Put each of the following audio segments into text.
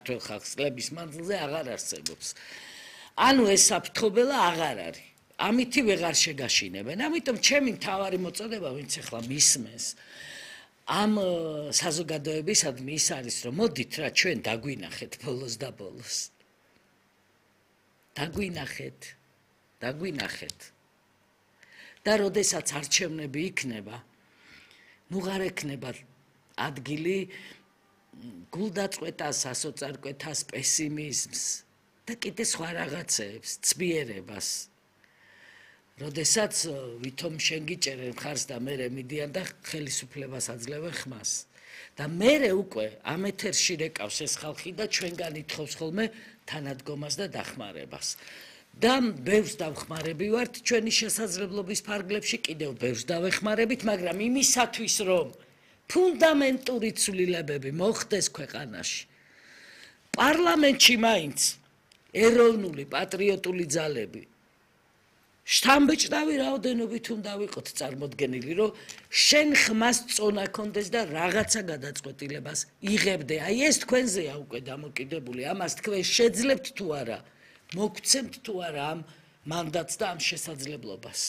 ხალხს წლების მანძილზე აღარ არსებობს. ანუ ეს საფრთხობელა აღარ არის. ამითი ვეღარ შეგაშინებენ. ამიტომ ჩემი მთავარი მოწოდება, ვინც ახლა მისმენს, ამ საზოგადოებისადმი ის არის, რომ მოდით რა ჩვენ დაგვინახეთ ბოლოს და ბოლოს. დაგვინახეთ. და როდესაც არჩევნები იქნება, ნუ ღარ ექნება ადგილი გულდაწყვეტას, ასოწარკვეთას, პესიმიზმს და კიდე სხვა რაღაცეებს, ცბიერებას. როდესაც ვითომ შენ გიჭერენ მხარს და მე მიდიან და ხელისუფლებას აძლევენ ხმას. და მე უკვე ამ ეთერში რეკავს ეს ხალხი და ჩვენგან ითხოვს ხოლმე თანადგომას და დახმარებას. და ბევრს დავხმარები ვართ ჩვენი შესაძლებლობის ფარგლებში, კიდევ ბევრს დავეხმარებით, მაგრამ იმისათვის რომ ფუნდამენტური ცვლილებები მოხდეს ქვეყანაში. პარლამენტში მაინც ეროვნული პატრიოტული ძალები შთამბეჭდავი რაოდენობით უნდა ვიყოთ წარმოდგენილი, რომ შენ ხმას წონა კონდეს და რაღაცა გადაწყვეტილებას იღებდე. აი ეს თქვენზეა უკვე დამოკიდებული. ამას თქვენ შეძლებთ თუ არა, მოგცემთ თუ არა ამ მანდატს და ამ შესაძლებლობას.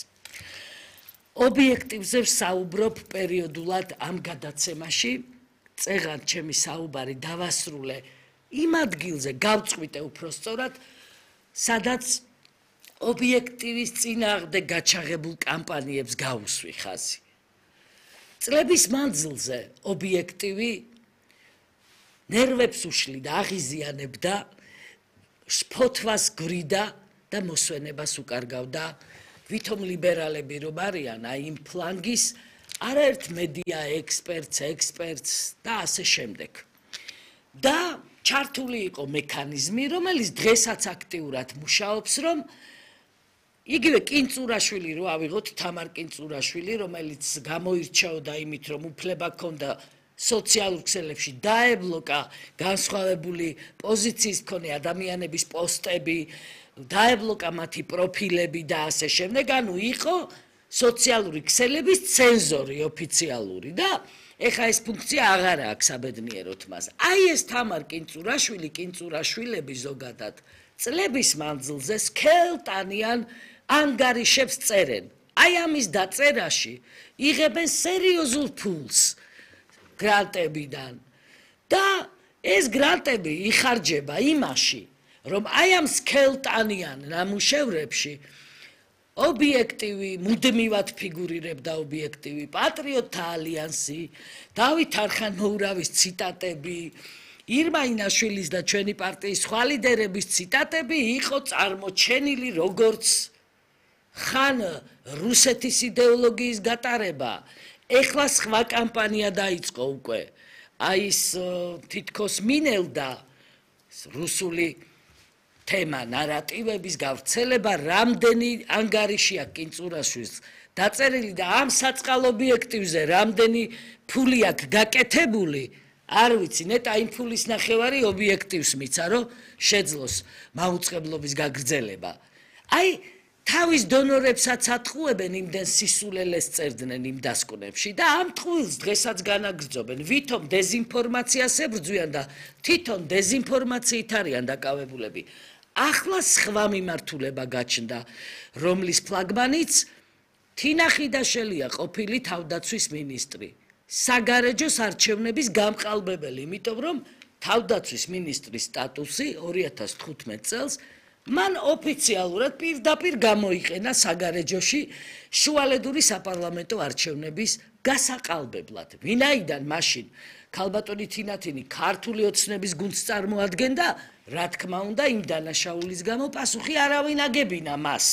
ობიექტივზე ვსაუბრობ პერიოდულად ამ გადაცემაში, წეღან ჩემი საუბარი დავასრულე იმ ადგილზე, გავწყვიტე უფრო სწორად, სადაც ობიექტივის წინააღმდეგ გაჩაღებულ კამპანიებს გავუსვი ხაზი. წლების მანძილზე ობიექტივი ნერვებს უშლიდა, აღიზიანებდა, შფოთვას გვრიდა და მოსვენებას უკარგავდა. ვითომ ლიბერალები რომ არიან, აი იმ ფლანგის არაერთ მედია ექსპერტს და ასე შემდეგ. და ჩართული იყო მექანიზმი, რომელიც დღესაც აქტიურად მუშაობს, რომ იგივე კინწურაშვილი რო ავიღოთ, თამარ კინწურაშვილი, რომელიც გამოირჩეოდა იმით, რომ უფლება ჰქონდა სოციალურ ქსელებში დაებლოკა განსხვავებული პოზიციის მქონე ადამიანების პოსტები, დაებლოკა მათი პროფილები და ასე შემდეგ, ანუ იყო სოციალური ქსელების ცენზორი ოფიციალური და ეხა ეს ფუნქცია აღარ აქვს საბედნიეროდ მას. აი ეს თამარ კინწურაშვილები ზოგადად წლების მანძილზე სქელტანიან ანგარიშებს წერენ. აი ამის დაწერაში იღებენ სერიოზულ ფულს გრანტებიდან და ეს გრანტები იხარჯება იმაში, რომ აი ამ სქელტანიან ნამუშევრებში ობიექტივი მუდმივად ფიგურირებდა ობიექტივი, პატრიოტთა ალიანსი, დავით არხანმოურავის ციტატები, ირმა ინაშვილის და ჩვენი პარტიის სხვა ლიდერების ციტატები იყო წარმოჩენილი როგორც ხან რუსეთის იდეოლოგიის გატარება, ეხლა სხვა კამპანია დაიწყო უკვე. აი ეს თითქოს მინელდა რუსული თემა, ნარატივების გავრცელება, რამდენი ანგარიშია კინწურაშვილს დაწერილი და ამ საწყალ ობიექტივზე რამდენი ფული აქვს გაკეთებული, არ ვიცი, ნეტა იმ ფულის ნახევარი ობიექტივს მიცა, რომ შეძლოს მაუწყებლობის გაგრძელება. აი თავის დონორებსაც ატყუებენ, იმდენ სისულელეს წერდნენ იმ დასკვნებში და ამ ტყუილს დღესაც განაგრძობენ. ვითომ დეზინფორმაციას ებრძვიან და თვითონ დეზინფორმაციით არიან დაკავებულები. ახლა სხვა მიმართულება გაჩნდა, რომლის ფლაგმანიც თინა ხიდაშელია, ყოფილი თავდაცვის მინისტრი. საგარეჯოს არჩევნების გამყალბებელი, იმიტომ რომ თავდაცვის მინისტრის სტატუსი 2015 წელს მან ოფიციალურად პირდაპირ გამოიყენა საგარეჯოში შუალედური საპარლამენტო არჩევნების გასაყალბებლად. ვინაიდან მაშინ ქალბატონი თინათინი ქართული ოცნების გუნდს წარმოადგენდა, რა თქმა უნდა, იმ დანაშაულის გამო პასუხი არავინ აგებინა მას.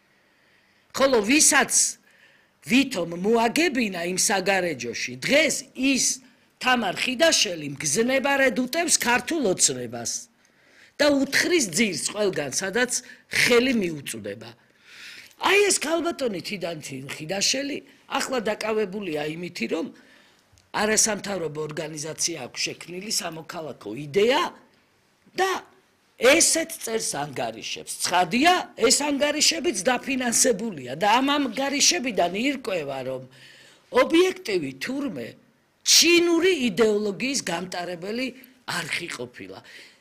ხოლო ვისაც ვითომ მოაგებინა იმ საგარეჯოში, დღეს ის თამარ ხიდაშელი მგზნებარედ უტევს ქართულ ოცნებას და უთხრის ძირს ყველგან, სადაც ხელი მიუწვდება. აი ეს ქალბატონი თინათინი ხიდაშელი ახლა დაკავებულია იმითი, რომ არასამთავრობო ორგანიზაცია აქვს შექმნილი, სამოქალაქო იდეა და ესეთ წერს ანგარიშებს. ცხადია, ეს ანგარიშებიც დაფინანსებულია და ამ ანგარიშებიდან ირკვევა, რომ ობიექტივი თურმე ჩინური იდეოლოგიის გამტარებელი არხი ყოფილა.